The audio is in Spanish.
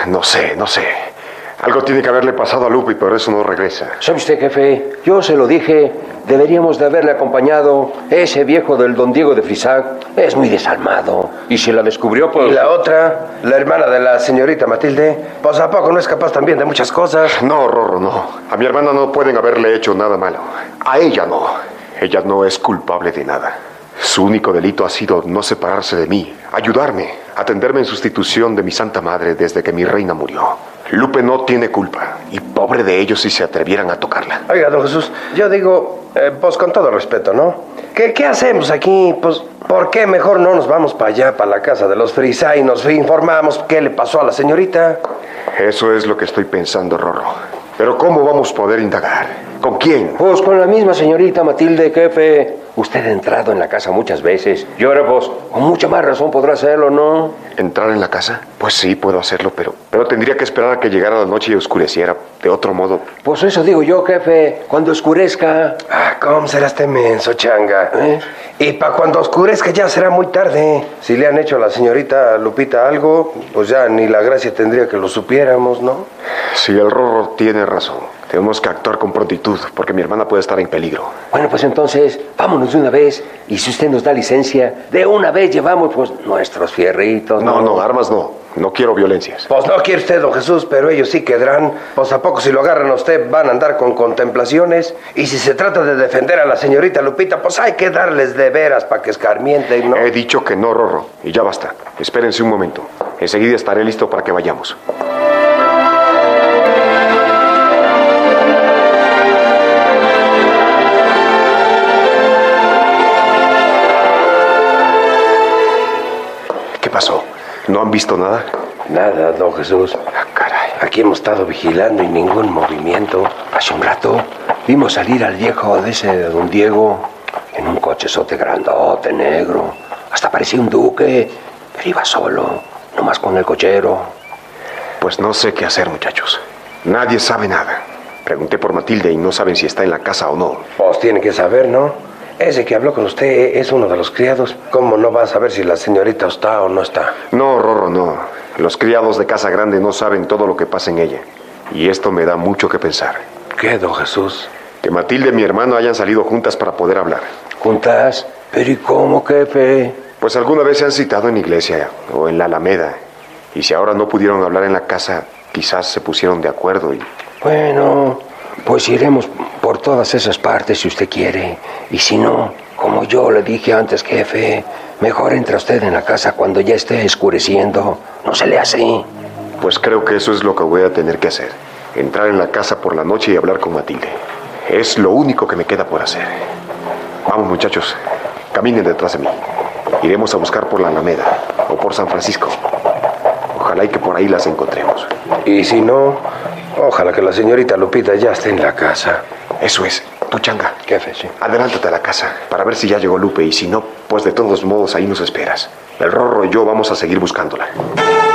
No sé. Algo tiene que haberle pasado a Lupe y por eso no regresa. ¿Sabe usted, jefe? Yo se lo dije. Deberíamos de haberle acompañado. Ese viejo del don Diego de Frisac es muy desalmado. Y si la descubrió, pues... Y la otra, la hermana de la señorita Matilde, pues ¿a poco no es capaz también de muchas cosas? No, Rorro, no. A mi hermana no pueden haberle hecho nada malo. A ella no. Ella no es culpable de nada. Su único delito ha sido no separarse de mí, ayudarme, atenderme en sustitución de mi santa madre desde que mi reina murió. Lupe no tiene culpa, y pobre de ellos si se atrevieran a tocarla. Oiga, don Jesús, yo digo, pues con todo respeto, ¿no? ¿Qué hacemos aquí? Pues, ¿por qué mejor no nos vamos para allá, para la casa de los Frisac y nos informamos qué le pasó a la señorita? Eso es lo que estoy pensando, Rorro. Pero ¿cómo vamos a poder indagar? ¿Con quién? Pues con la misma señorita Matilde, jefe. Usted ha entrado en la casa muchas veces. Y ahora, pues, con mucha más razón podrá hacerlo, ¿no? ¿Entrar en la casa? Pues sí, puedo hacerlo, pero tendría que esperar a que llegara la noche y oscureciera. De otro modo... Pues eso digo yo, jefe. Cuando oscurezca... ¿Cómo será este menso, changa? Y para cuando oscurezca ya será muy tarde. Si le han hecho a la señorita Lupita algo, pues ya ni la gracia tendría que lo supiéramos, ¿no? Sí, el Rorro tiene razón. Tenemos que actuar con prontitud, porque mi hermana puede estar en peligro. Bueno, pues entonces, vámonos de una vez. Y si usted nos da licencia, de una vez llevamos, pues, nuestros fierritos. No, armas no. No quiero violencias. Pues no quiere usted, don Jesús, pero ellos sí quedarán. Pues a poco si lo agarran a usted van a andar con contemplaciones. Y si se trata de defender a la señorita Lupita, pues hay que darles de veras para que escarmienten, ¿no? He dicho que no, Rorro. Y ya basta. Espérense un momento. Enseguida estaré listo para que vayamos. ¿Qué pasó? ¿No han visto nada? Nada, don Jesús. Caray. Aquí hemos estado vigilando y ningún movimiento. Hace un rato vimos salir al viejo de ese don Diego en un cochezote grandote, negro. Hasta parecía un duque, pero iba solo, nomás con el cochero. Pues no sé qué hacer, muchachos. Nadie sabe nada. Pregunté por Matilde y no saben si está en la casa o no. Pues tiene que saber, ¿no? Ese que habló con usted es uno de los criados. ¿Cómo no va a saber si la señorita está o no está? No, Rorro, no. Los criados de Casa Grande no saben todo lo que pasa en ella. Y esto me da mucho que pensar. ¿Qué, don Jesús? Que Matilde y mi hermano hayan salido juntas para poder hablar. ¿Juntas? ¿Pero y cómo, jefe? Pues alguna vez se han citado en iglesia o en la Alameda. Y si ahora no pudieron hablar en la casa, quizás se pusieron de acuerdo y... Bueno, pues iremos por todas esas partes si usted quiere. Y si no, como yo le dije antes, jefe, mejor entra usted en la casa cuando ya esté oscureciendo. No se le hace. Pues creo que eso es lo que voy a tener que hacer. Entrar en la casa por la noche y hablar con Matilde. Es lo único que me queda por hacer. Vamos, muchachos, caminen detrás de mí. Iremos a buscar por la Alameda o por San Francisco. Ojalá y que por ahí las encontremos. Y si no, ojalá que la señorita Lupita ya esté en la casa. Eso es. Tú, changa. Jefe, sí. Adelántate a la casa para ver si ya llegó Lupe y si no, pues de todos modos ahí nos esperas. El Rorro y yo vamos a seguir buscándola.